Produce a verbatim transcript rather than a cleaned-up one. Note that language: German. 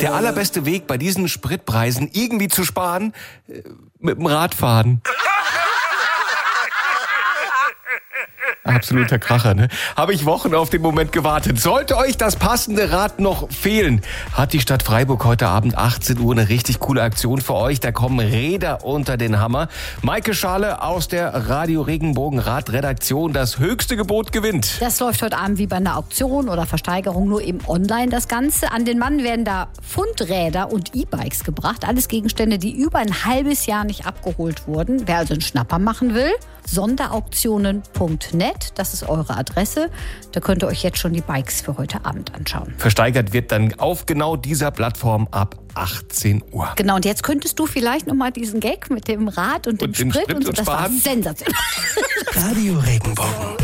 Der allerbeste Weg bei diesen Spritpreisen irgendwie zu sparen, äh, mit dem Radfahren. Absoluter Kracher, ne? Habe ich Wochen auf den Moment gewartet. Sollte euch das passende Rad noch fehlen, hat die Stadt Freiburg heute Abend achtzehn Uhr eine richtig coole Aktion für euch. Da kommen Räder unter den Hammer. Maike Schale aus der Radio Regenbogen Radredaktion. Das höchste Gebot gewinnt. Das läuft heute Abend wie bei einer Auktion oder Versteigerung, nur eben online das Ganze. An den Mann werden da Fundräder und E-Bikes gebracht. Alles Gegenstände, die über ein halbes Jahr nicht abgeholt wurden. Wer also einen Schnapper machen will, sonderauktionen punkt net, das ist eure Adresse. Da könnt ihr euch jetzt schon die Bikes für heute Abend anschauen. Versteigert wird dann auf genau dieser Plattform ab achtzehn Uhr. Genau, und jetzt könntest du vielleicht noch mal diesen Gag mit dem Rad und dem Und dem Sprit, Sprit und so. und Das war Sparen. sensationell. Radio Regenbogen.